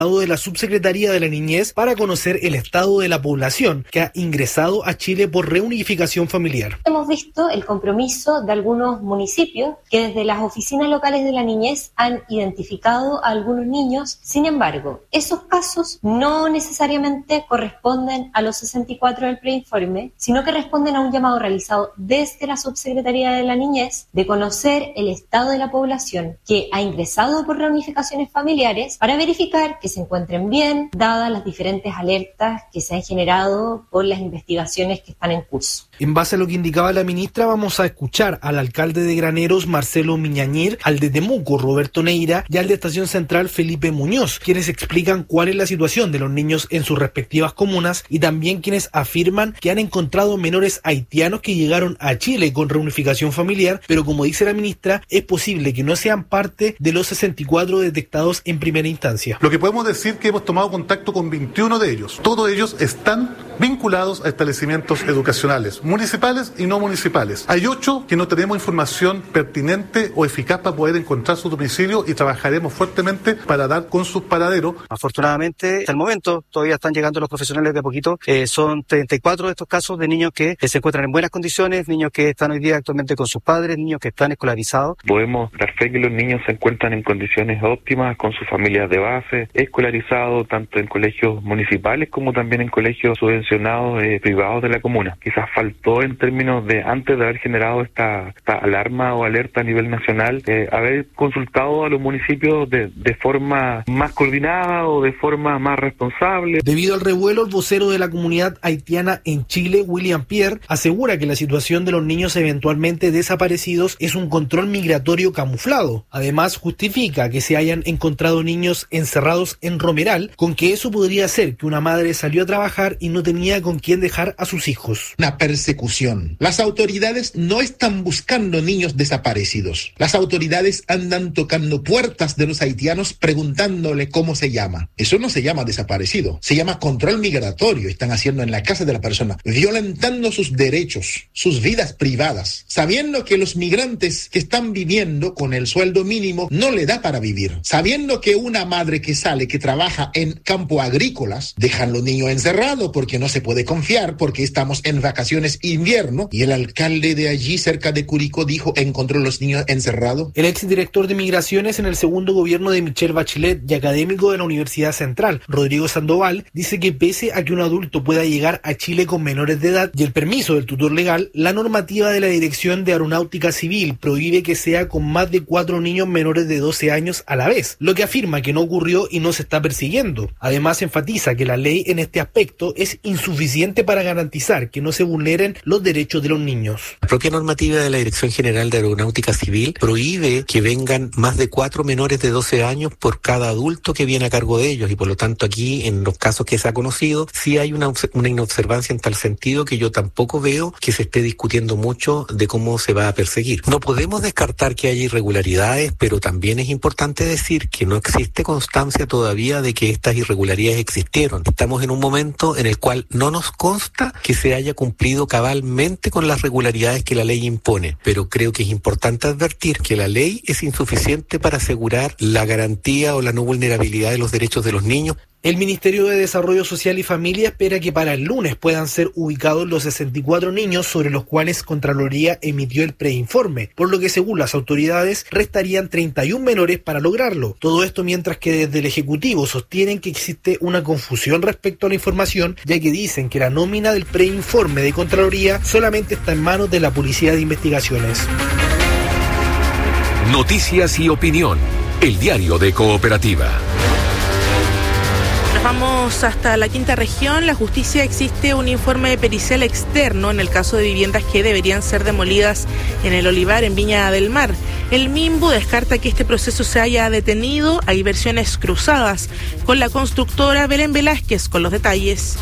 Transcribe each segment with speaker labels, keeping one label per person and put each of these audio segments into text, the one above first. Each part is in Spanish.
Speaker 1: de la Subsecretaría de la Niñez para conocer el estado de la población que ha ingresado a Chile por reunificación familiar.
Speaker 2: Hemos visto el compromiso de algunos municipios que desde las oficinas locales de la niñez han identificado a algunos niños. Sin embargo, esos casos no necesariamente corresponden a los 64 del preinforme, sino que responden a un llamado realizado desde la Subsecretaría de la Niñez de conocer el estado de la población que ha ingresado por reunificaciones familiares para verificar que se encuentren bien, dadas las diferentes alertas que se han generado por las investigaciones que están en curso.
Speaker 1: En base a lo que indicaba la ministra, vamos a escuchar al alcalde de Graneros, Marcelo Miñañir, al de Temuco, Roberto Neira, y al de Estación Central, Felipe Muñoz, quienes explican cuál es la situación de los niños en sus respectivas comunas y también quienes afirman que han encontrado menores haitianos que llegaron a Chile con reunificación familiar, pero como dice la ministra, es posible que no sean parte de los 64 detectados en primera instancia.
Speaker 3: Lo que podemos decir que hemos tomado contacto con 21 de ellos. Todos ellos están vinculados a establecimientos educacionales, municipales y no municipales. Hay 8 que no tenemos información pertinente o eficaz para poder encontrar su domicilio y trabajaremos fuertemente para dar con sus paraderos.
Speaker 4: Afortunadamente, hasta el momento, todavía están llegando los profesionales de a poquito. Son 34 de estos casos de niños que se encuentran en buenas condiciones, niños que están hoy día actualmente con sus padres, niños que están escolarizados.
Speaker 5: Podemos dar fe que los niños se encuentran en condiciones óptimas con sus familias de base, escolarizados tanto en colegios municipales como también en colegios subvencionados privados de la comuna. Quizás faltó en términos de, antes de haber generado esta alarma o alerta a nivel nacional, haber consultado a los municipios de forma más coordinada o de forma más responsable.
Speaker 1: Debido al revuelo, el vocero de la comunidad haitiana en Chile, William Pierre, asegura que la situación de los niños eventualmente desaparecidos es un control migratorio camuflado. Además, justifica que se hayan encontrado niños encerrados en Romeral, con que eso podría ser que una madre salió a trabajar y no tenía con quién dejar a sus hijos.
Speaker 6: Una persecución. Las autoridades no están buscando niños desaparecidos. Las autoridades andan tocando puertas de los haitianos preguntándole cómo se llama. Eso no se llama desaparecido, se llama control migratorio. Están haciendo en la casa de la persona, violentando sus derechos, sus vidas privadas, sabiendo que los migrantes que están viviendo con el sueldo mínimo no le da para vivir, sabiendo que una madre que sale, que trabaja en campo agrícolas, dejan los niños encerrados porque no se puede confiar, porque estamos en vacaciones invierno, y el alcalde de allí cerca de Curicó dijo encontró los niños encerrados.
Speaker 1: El exdirector de Migraciones en el segundo gobierno de Michelle Bachelet y académico de la Universidad Central, Rodrigo Sandoval, dice que pese a que un adulto pueda llegar a Chile con menores de edad y el permiso del tutor legal, la normativa de la Dirección de Aeronáutica Civil prohíbe que sea con más de 4 niños menores de 12 años a la vez, lo que afirma que no ocurrió y no se está persiguiendo. Además, enfatiza que la ley en este aspecto es insuficiente para garantizar que no se vulneren los derechos de los niños.
Speaker 7: La propia normativa de la Dirección General de Aeronáutica Civil prohíbe que vengan más de 4 menores de 12 años por cada adulto que viene a cargo de ellos, y por lo tanto aquí, en los casos que se ha conocido, sí hay una inobservancia en tal sentido que yo tampoco veo que se esté discutiendo mucho de cómo se va a perseguir. No podemos descartar que haya irregularidades, pero también es importante decir que no existe constancia todavía de que estas irregularidades existieron. Estamos en un momento en el cual no nos consta que se haya cumplido cabalmente con las regularidades que la ley impone, pero creo que es importante advertir que la ley es insuficiente para asegurar la garantía o la no vulnerabilidad de los derechos de los niños.
Speaker 1: El Ministerio de Desarrollo Social y Familia espera que para el lunes puedan ser ubicados los 64 niños sobre los cuales Contraloría emitió el preinforme, por lo que según las autoridades restarían 31 menores para lograrlo. Todo esto mientras que desde el Ejecutivo sostienen que existe una confusión respecto a la información, ya que dicen que la nómina del preinforme de Contraloría solamente está en manos de la Policía de Investigaciones.
Speaker 8: Noticias y opinión, el diario de Cooperativa.
Speaker 9: Vamos hasta la quinta región. La justicia existe un informe pericial externo en el caso de viviendas que deberían ser demolidas en el Olivar, en Viña del Mar. El MIMBU descarta que este proceso se haya detenido. Hay versiones cruzadas con la constructora. Belén Velázquez con los detalles.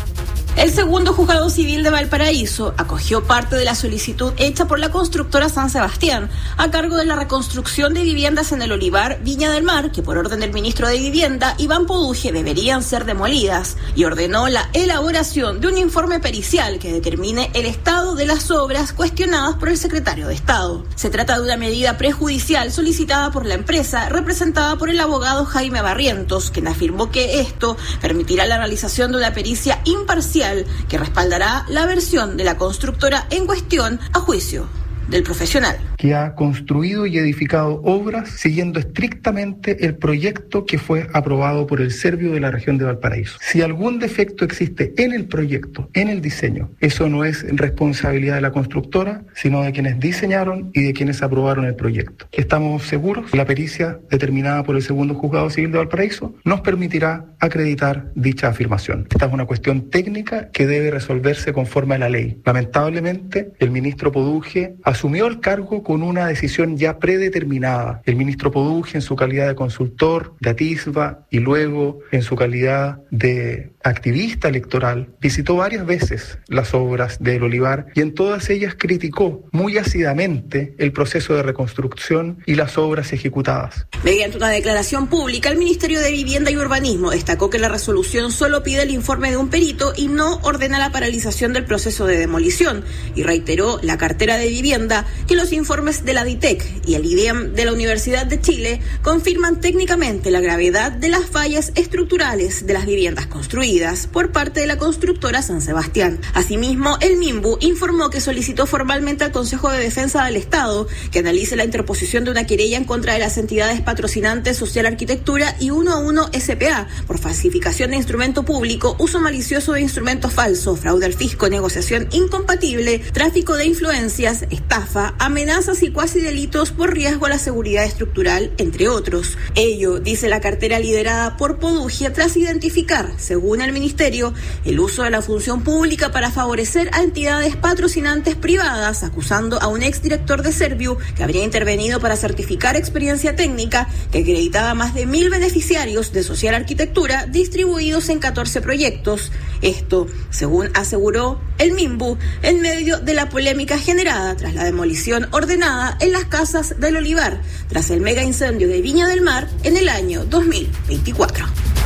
Speaker 10: El segundo juzgado civil de Valparaíso acogió parte de la solicitud hecha por la constructora San Sebastián a cargo de la reconstrucción de viviendas en el Olivar, Viña del Mar, que por orden del ministro de Vivienda, Iván Poduje, deberían ser demolidas, y ordenó la elaboración de un informe pericial que determine el estado de las obras cuestionadas por el secretario de Estado. Se trata de una medida prejudicial solicitada por la empresa, representada por el abogado Jaime Barrientos, quien afirmó que esto permitirá la realización de una pericia imparcial que respaldará la versión de la constructora en cuestión a juicio del profesional.
Speaker 11: Que ha construido y edificado obras siguiendo estrictamente el proyecto que fue aprobado por el Servio de la región de Valparaíso. Si algún defecto existe en el proyecto, en el diseño, eso no es responsabilidad de la constructora, sino de quienes diseñaron y de quienes aprobaron el proyecto. Estamos seguros que la pericia determinada por el segundo juzgado civil de Valparaíso nos permitirá acreditar dicha afirmación. Esta es una cuestión técnica que debe resolverse conforme a la ley. Lamentablemente, el ministro Poduje asumió el cargo con una decisión ya predeterminada. El ministro Poduje, en su calidad de consultor de Atisba y luego en su calidad de activista electoral, visitó varias veces las obras del Olivar y en todas ellas criticó muy ácidamente el proceso de reconstrucción y las obras ejecutadas.
Speaker 10: Mediante una declaración pública, el Ministerio de Vivienda y Urbanismo destacó que la resolución solo pide el informe de un perito y no ordena la paralización del proceso de demolición, y reiteró la cartera de vivienda que los informes de la DITEC y el IDEM de la Universidad de Chile confirman técnicamente la gravedad de las fallas estructurales de las viviendas construidas por parte de la constructora San Sebastián. Asimismo, el MIMBU informó que solicitó formalmente al Consejo de Defensa del Estado que analice la interposición de una querella en contra de las entidades patrocinantes Social Arquitectura y 11 SPA por falsificación de instrumento público, uso malicioso de instrumento falso, fraude al fisco, negociación incompatible, tráfico de influencias, estafa, amenazas y cuasi delitos por riesgo a la seguridad estructural, entre otros. Ello, dice la cartera liderada por Poduje, tras identificar, según el ministerio, el uso de la función pública para favorecer a entidades patrocinantes privadas, acusando a un exdirector de Serviu que habría intervenido para certificar experiencia técnica que acreditaba más de 1.000 beneficiarios de Social Arquitectura distribuidos en 14 proyectos. Esto, según aseguró el MIMBU, en medio de la polémica generada tras la demolición ordenada en las casas del Olivar, tras el mega incendio de Viña del Mar en el año 2024.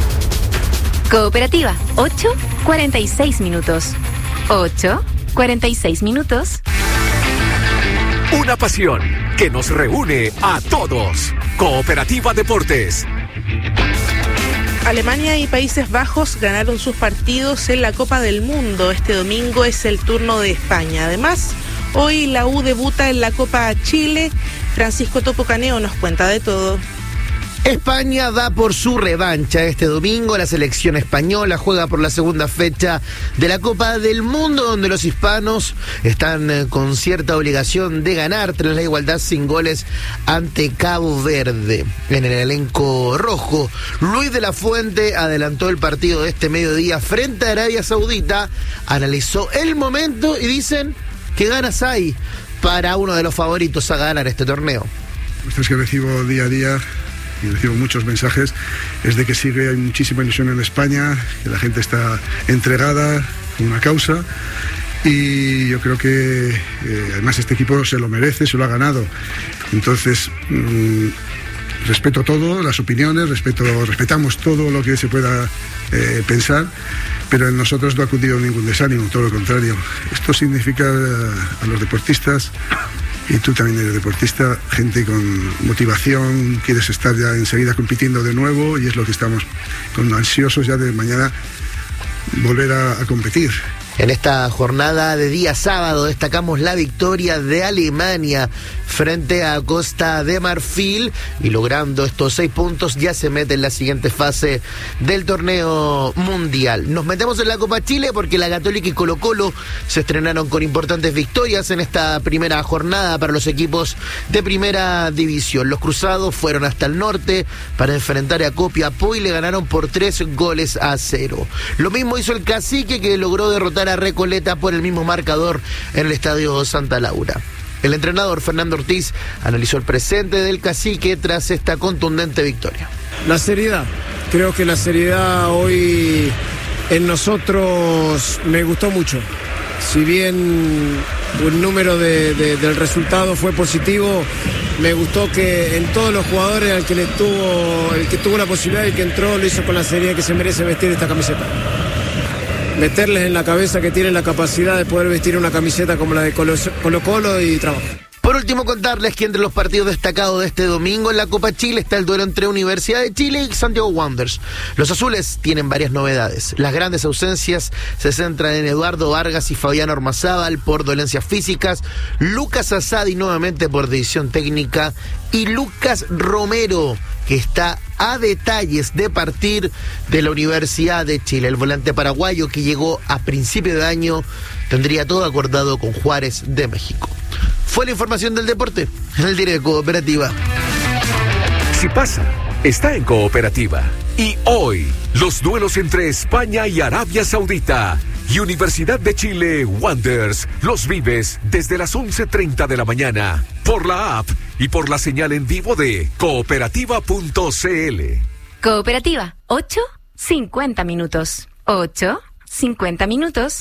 Speaker 12: Cooperativa, 8:46 minutos. 8:46 minutos.
Speaker 8: Una pasión que nos reúne a todos. Cooperativa Deportes.
Speaker 9: Alemania y Países Bajos ganaron sus partidos en la Copa del Mundo. Este domingo es el turno de España. Además, hoy la U debuta en la Copa Chile. Francisco Topo Caneo nos cuenta de todo.
Speaker 13: España va por su revancha este domingo. La selección española juega por la segunda fecha de la Copa del Mundo, donde los hispanos están con cierta obligación de ganar tras la igualdad sin goles ante Cabo Verde. En el elenco rojo, Luis de la Fuente adelantó el partido de este mediodía frente a Arabia Saudita, analizó el momento y dicen que ganas hay para uno de los favoritos a ganar este torneo.
Speaker 14: Es que recibo día a día y recibo muchos mensajes, es de que sigue, hay muchísima ilusión en España, que la gente está entregada con una causa y yo creo que además este equipo se lo merece, se lo ha ganado. Entonces respeto todo, las opiniones, respetamos todo lo que se pueda pensar, pero en nosotros no ha cundido ningún desánimo, todo lo contrario. Esto significa a los deportistas, y tú también eres deportista, gente con motivación, quieres estar ya enseguida compitiendo de nuevo y es lo que estamos ansiosos ya de mañana volver a competir.
Speaker 13: En esta jornada de día sábado destacamos la victoria de Alemania frente a Costa de Marfil y logrando estos 6 puntos ya se mete en la siguiente fase del torneo mundial. Nos metemos en la Copa Chile porque la Católica y Colo-Colo se estrenaron con importantes victorias en esta primera jornada para los equipos de primera división. Los cruzados fueron hasta el norte para enfrentar a Copiapó y le ganaron por 3-0. Lo mismo hizo el Cacique, que logró derrotar a Recoleta por el mismo marcador en el Estadio Santa Laura. El entrenador Fernando Ortiz analizó el presente del Cacique tras esta contundente victoria.
Speaker 15: La seriedad, creo que la seriedad hoy en nosotros me gustó mucho. Si bien un número del resultado fue positivo, me gustó que en todos los jugadores el que tuvo la posibilidad, el que entró, lo hizo con la seriedad que se merece vestir esta camiseta. Meterles en la cabeza que tienen la capacidad de poder vestir una camiseta como la de Colo-Colo y trabajo.
Speaker 13: Por último, contarles que entre los partidos destacados de este domingo en la Copa Chile está el duelo entre Universidad de Chile y Santiago Wanderers. Los azules tienen varias novedades. Las grandes ausencias se centran en Eduardo Vargas y Fabián Ormazábal por dolencias físicas, Lucas Asadi nuevamente por decisión técnica y Lucas Romero, que está a detalles de partir de la Universidad de Chile. El volante paraguayo que llegó a principio de año tendría todo acordado con Juárez de México. Fue la información del deporte en el diario de Cooperativa.
Speaker 8: Si pasa, está en Cooperativa. Y hoy, los duelos entre España y Arabia Saudita. Y Universidad de Chile Wanderers los vives desde las 11:30 de la mañana por la app y por la señal en vivo de cooperativa.cl.
Speaker 12: Cooperativa, 8:50 minutos. 8:50 minutos.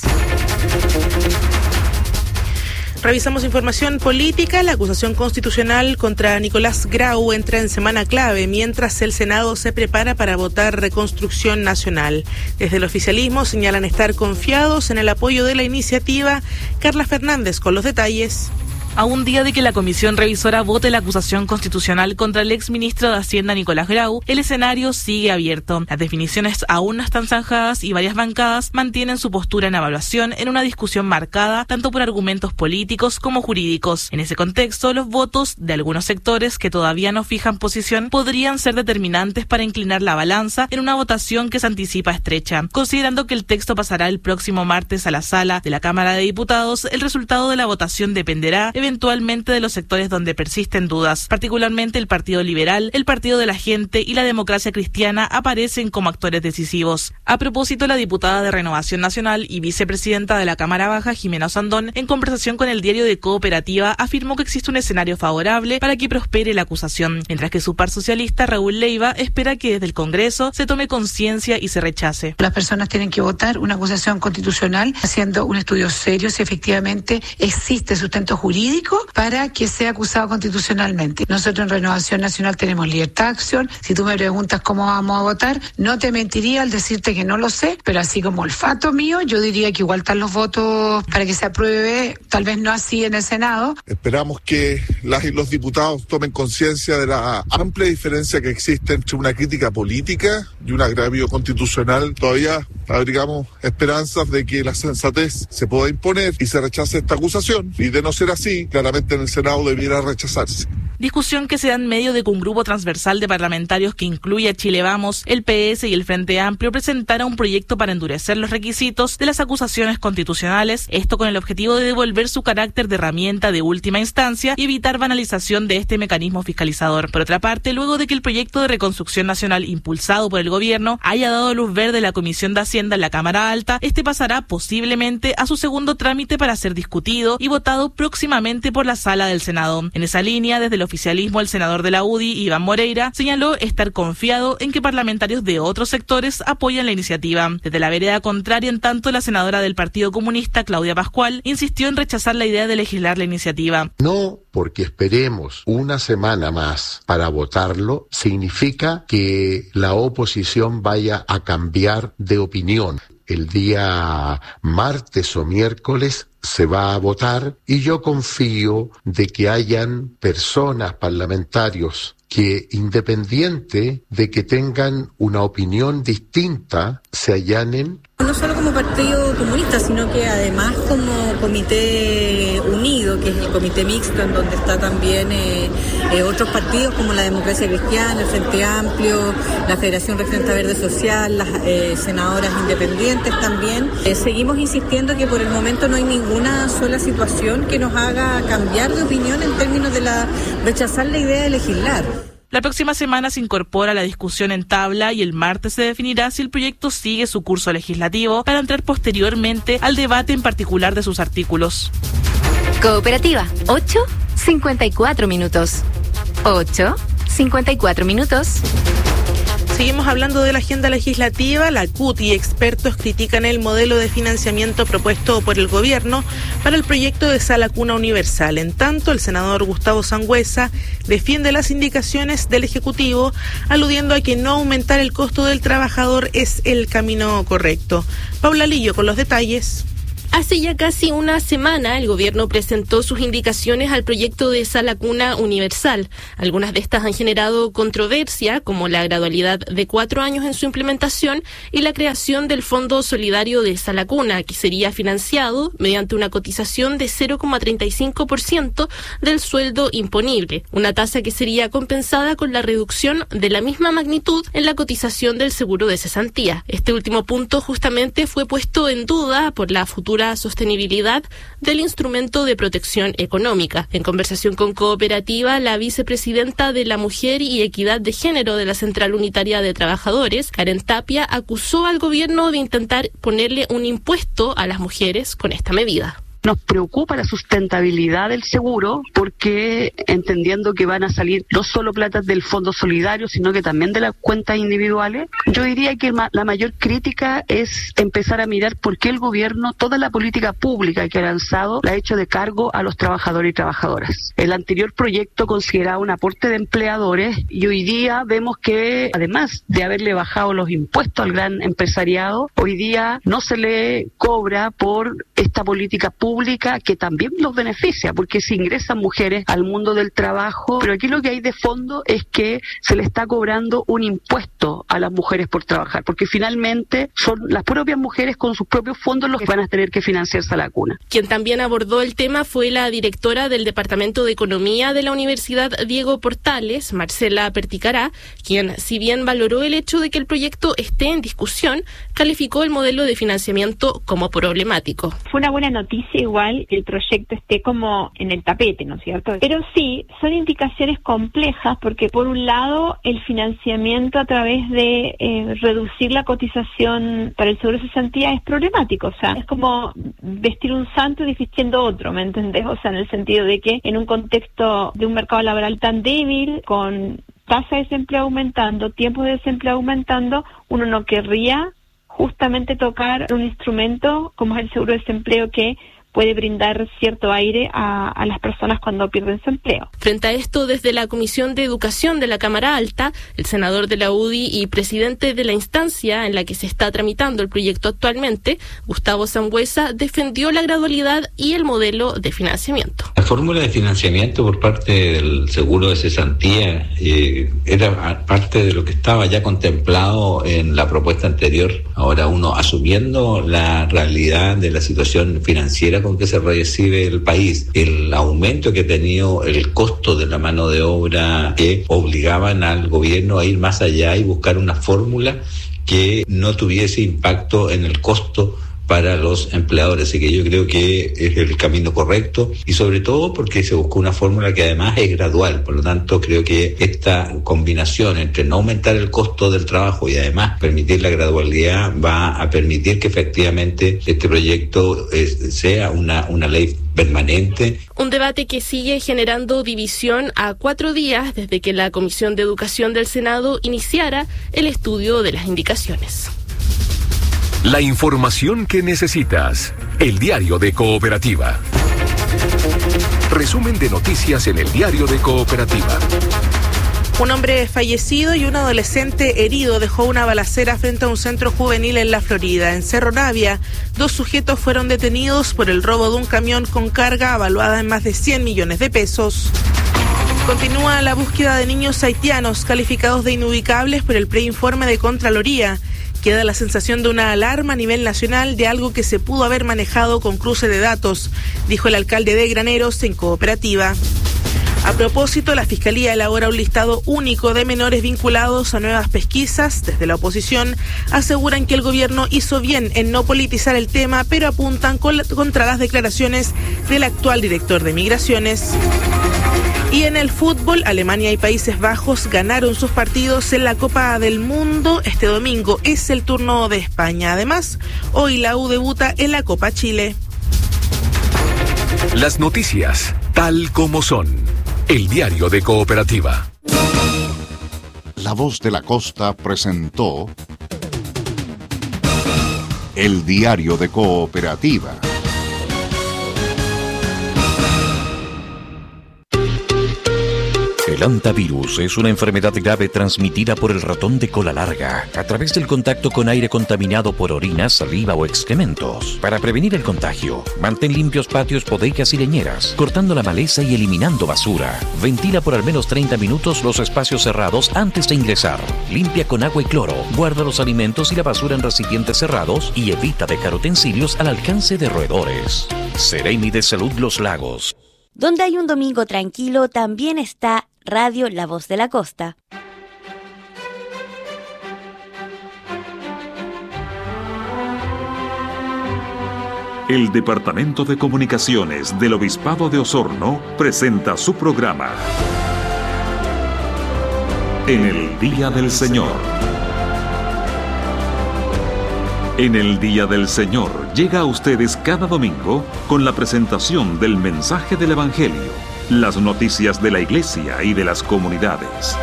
Speaker 9: Revisamos información política. La acusación constitucional contra Nicolás Grau entra en semana clave, mientras el Senado se prepara para votar reconstrucción nacional. Desde el oficialismo señalan estar confiados en el apoyo de la iniciativa. Carla Fernández con los detalles.
Speaker 16: A un día de que la comisión revisora vote la acusación constitucional contra el exministro de Hacienda Nicolás Grau, el escenario sigue abierto. Las definiciones aún no están zanjadas y varias bancadas mantienen su postura en evaluación en una discusión marcada tanto por argumentos políticos como jurídicos. En ese contexto, los votos de algunos sectores que todavía no fijan posición podrían ser determinantes para inclinar la balanza en una votación que se anticipa estrecha. Considerando que el texto pasará el próximo martes a la sala de la Cámara de Diputados, el resultado de la votación dependerá eventualmente de los sectores donde persisten dudas. Particularmente el Partido Liberal, el Partido de la Gente y la Democracia Cristiana aparecen como actores decisivos. A propósito, la diputada de Renovación Nacional y vicepresidenta de la Cámara Baja, Jimena Osandón, en conversación con el diario de Cooperativa, afirmó que existe un escenario favorable para que prospere la acusación, mientras que su par socialista, Raúl Leiva, espera que desde el Congreso se tome conciencia y se rechace.
Speaker 17: Las personas tienen que votar una acusación constitucional haciendo un estudio serio si efectivamente existe sustento jurídico para que sea acusado constitucionalmente. Nosotros en Renovación Nacional tenemos libertad de acción. Si tú me preguntas cómo vamos a votar, no te mentiría al decirte que no lo sé, pero así como olfato mío, yo diría que igual están los votos para que se apruebe, tal vez no así en el Senado.
Speaker 18: Esperamos que las y los diputados tomen conciencia de la amplia diferencia que existe entre una crítica política y un agravio constitucional. Todavía abrigamos esperanzas de que la sensatez se pueda imponer y se rechace esta acusación, y de no ser así, claramente en el Senado debiera rechazarse.
Speaker 16: Discusión que se da en medio de que un grupo transversal de parlamentarios que incluye a Chile Vamos, el PS y el Frente Amplio presentara un proyecto para endurecer los requisitos de las acusaciones constitucionales, esto con el objetivo de devolver su carácter de herramienta de última instancia y evitar banalización de este mecanismo fiscalizador. Por otra parte, luego de que el proyecto de reconstrucción nacional impulsado por el gobierno haya dado luz verde a la Comisión de Hacienda en la Cámara Alta, este pasará posiblemente a su segundo trámite para ser discutido y votado próximamente por la Sala del Senado. En esa línea, desde el oficialismo, el senador de la UDI, Iván Moreira, señaló estar confiado en que parlamentarios de otros sectores apoyan la iniciativa. Desde la vereda contraria, en tanto, la senadora del Partido Comunista, Claudia Pascual, insistió en rechazar la idea de legislar la iniciativa.
Speaker 19: No porque esperemos una semana más para votarlo, significa que la oposición vaya a cambiar de opinión. El día martes o miércoles se va a votar y yo confío de que hayan personas, parlamentarios, que independiente de que tengan una opinión distinta, se allanen.
Speaker 20: No solo como Partido Comunista, sino que además como Comité Unido, que es el Comité Mixto, en donde está también otros partidos como la Democracia Cristiana, el Frente Amplio, la Federación Regional Verde Social, las senadoras independientes también. Seguimos insistiendo que por el momento no hay ninguna sola situación que nos haga cambiar de opinión en términos de rechazar la idea de legislar.
Speaker 16: La próxima semana se incorpora la discusión en tabla y el martes se definirá si el proyecto sigue su curso legislativo para entrar posteriormente al debate en particular de sus artículos.
Speaker 12: Cooperativa, 8:54 minutos. 8:54 minutos.
Speaker 9: Seguimos hablando de la agenda legislativa. La CUT y expertos critican el modelo de financiamiento propuesto por el gobierno para el proyecto de Sala Cuna Universal. En tanto, el senador Gustavo Sangüesa defiende las indicaciones del Ejecutivo, aludiendo a que no aumentar el costo del trabajador es el camino correcto. Paula Lillo con los detalles.
Speaker 21: Hace ya casi una semana, el gobierno presentó sus indicaciones al proyecto de Sala Cuna Universal. Algunas de estas han generado controversia, como la gradualidad de 4 años en su implementación y la creación del Fondo Solidario de Sala Cuna, que sería financiado mediante una cotización de 0,35% del sueldo imponible, una tasa que sería compensada con la reducción de la misma magnitud en la cotización del seguro de cesantía. Este último punto justamente fue puesto en duda por la futura sostenibilidad del instrumento de protección económica. En conversación con Cooperativa, la vicepresidenta de la Mujer y Equidad de Género de la Central Unitaria de Trabajadores, Karen Tapia, acusó al gobierno de intentar ponerle un impuesto a las mujeres con esta medida.
Speaker 22: Nos preocupa la sustentabilidad del seguro porque entendiendo que van a salir no solo platas del Fondo Solidario, sino que también de las cuentas individuales, yo diría que la mayor crítica es empezar a mirar por qué el gobierno, toda la política pública que ha lanzado, la ha hecho de cargo a los trabajadores y trabajadoras. El anterior proyecto consideraba un aporte de empleadores y hoy día vemos que, además de haberle bajado los impuestos al gran empresariado, hoy día no se le cobra por esta política pública que también los beneficia, porque se ingresan mujeres al mundo del trabajo, pero aquí lo que hay de fondo es que se le está cobrando un impuesto a las mujeres por trabajar, porque finalmente son las propias mujeres con sus propios fondos los que van a tener que financiar Sala Cuna.
Speaker 21: Quien también abordó el tema fue la directora del Departamento de Economía de la Universidad Diego Portales, Marcela Perticará, quien, si bien valoró el hecho de que el proyecto esté en discusión, calificó el modelo de financiamiento como problemático.
Speaker 23: Fue una buena noticia igual que el proyecto esté como en el tapete, ¿no es cierto? Pero sí, son indicaciones complejas porque por un lado el financiamiento a través de reducir la cotización para el seguro de cesantía es problemático, o sea, es como vestir un santo y desvistiendo otro, ¿me entendés? O sea, en el sentido de que en un contexto de un mercado laboral tan débil, con tasa de desempleo aumentando, tiempos de desempleo aumentando, uno no querría justamente tocar un instrumento como es el seguro de desempleo que puede brindar cierto aire a las personas cuando pierden su empleo.
Speaker 21: Frente a esto, desde la Comisión de Educación de la Cámara Alta, el senador de la UDI y presidente de la instancia en la que se está tramitando el proyecto actualmente, Gustavo Sangüesa, defendió la gradualidad y el modelo de financiamiento.
Speaker 24: La fórmula de financiamiento por parte del seguro de cesantía era parte de lo que estaba ya contemplado en la propuesta anterior. Ahora uno, asumiendo la realidad de la situación financiera con que se recibe el país, el aumento que ha tenido el costo de la mano de obra, que obligaban al gobierno a ir más allá y buscar una fórmula que no tuviese impacto en el costo para los empleadores. Así que yo creo que es el camino correcto y sobre todo porque se buscó una fórmula que además es gradual. Por lo tanto, creo que esta combinación entre no aumentar el costo del trabajo y además permitir la gradualidad va a permitir que efectivamente este proyecto sea una ley permanente.
Speaker 21: Un debate que sigue generando división a 4 días desde que la Comisión de Educación del Senado iniciara el estudio de las indicaciones.
Speaker 8: La información que necesitas. El Diario de Cooperativa. Resumen de noticias en el Diario de Cooperativa.
Speaker 9: Un hombre fallecido y un adolescente herido dejó una balacera frente a un centro juvenil en la Florida. En Cerro Navia, 2 sujetos fueron detenidos por el robo de un camión con carga avaluada en más de 100 millones de pesos. Continúa la búsqueda de niños haitianos calificados de inubicables por el preinforme de Contraloría. Queda la sensación de una alarma a nivel nacional de algo que se pudo haber manejado con cruce de datos, dijo el alcalde de Graneros en Cooperativa. A propósito, la Fiscalía elabora un listado único de menores vinculados a nuevas pesquisas. Desde la oposición aseguran que el gobierno hizo bien en no politizar el tema, pero apuntan contra las declaraciones del actual director de Migraciones. Y en el fútbol, Alemania y Países Bajos ganaron sus partidos en la Copa del Mundo. Este domingo es el turno de España. Además, hoy la U debuta en la Copa Chile.
Speaker 8: Las noticias, tal como son. El Diario de Cooperativa.
Speaker 2: La Voz de la Costa presentó El Diario de Cooperativa.
Speaker 3: El hantavirus es una enfermedad grave transmitida por el ratón de cola larga a través del contacto con aire contaminado por orina, saliva o excrementos. Para prevenir el contagio, mantén limpios patios, bodegas y leñeras, cortando la maleza y eliminando basura. Ventila por al menos 30 minutos los espacios cerrados antes de ingresar. Limpia con agua y cloro. Guarda los alimentos y la basura en recipientes cerrados y evita dejar utensilios al alcance de roedores. Seremi de Salud Los Lagos.
Speaker 4: Donde hay un domingo tranquilo, también está Radio La Voz de la Costa.
Speaker 5: El Departamento de Comunicaciones del Obispado de Osorno presenta su programa En el Día del Señor. En el Día del Señor llega a ustedes cada domingo con la presentación del mensaje del Evangelio, las noticias de la Iglesia y de las comunidades.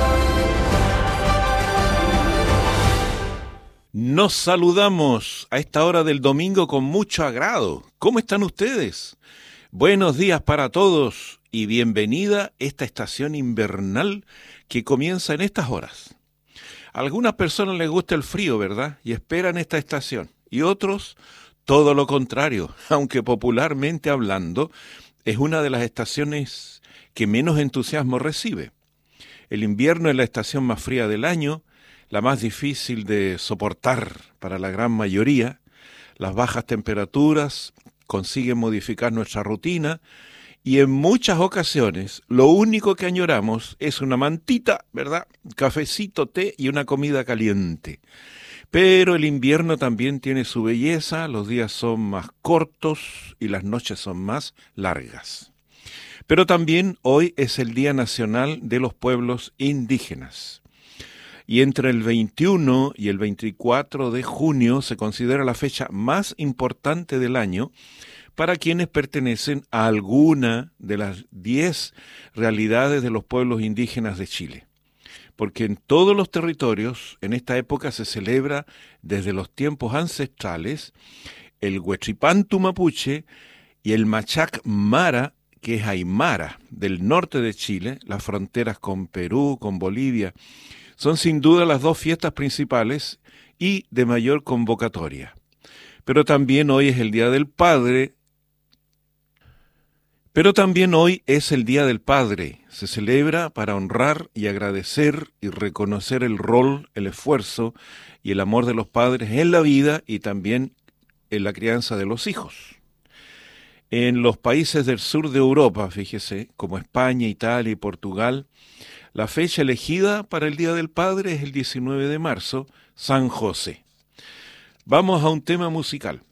Speaker 25: Nos saludamos a esta hora del domingo con mucho agrado. ¿Cómo están ustedes? Buenos días para todos y bienvenida esta estación invernal que comienza en estas horas. A algunas personas les gusta el frío, ¿verdad? Y esperan esta estación. Y otros, todo lo contrario, aunque popularmente hablando, es una de las estaciones que menos entusiasmo recibe. El invierno es la estación más fría del año, la más difícil de soportar para la gran mayoría. Las bajas temperaturas consiguen modificar nuestra rutina y en muchas ocasiones lo único que añoramos es una mantita, ¿verdad? Cafecito, té y una comida caliente. Pero el invierno también tiene su belleza, los días son más cortos y las noches son más largas. Pero también hoy es el Día Nacional de los Pueblos Indígenas. Y entre el 21 y el 24 de junio se considera la fecha más importante del año para quienes pertenecen a alguna de las 10 realidades de los pueblos indígenas de Chile. Porque en todos los territorios, en esta época se celebra desde los tiempos ancestrales el Huetripantu mapuche y el Machac Mara, que es Aymara, del norte de Chile, las fronteras con Perú, con Bolivia. Son sin duda las dos fiestas principales y de mayor convocatoria. Pero también hoy es el Día del Padre. Se celebra para honrar y agradecer y reconocer el rol, el esfuerzo y el amor de los padres en la vida y también en la crianza de los hijos. En los países del sur de Europa, fíjese, como España, Italia y Portugal, la fecha elegida para el Día del Padre es el 19 de marzo, San José. Vamos a un tema musical.